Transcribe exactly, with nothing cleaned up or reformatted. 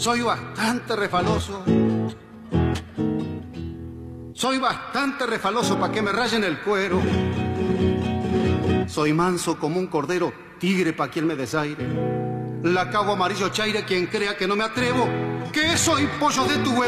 Soy bastante refaloso. Soy bastante refaloso pa' que me rayen el cuero. Soy manso como un cordero, tigre pa' quien me desaire. La cago amarillo chaire quien crea que no me atrevo, que soy pollo de tu huevo.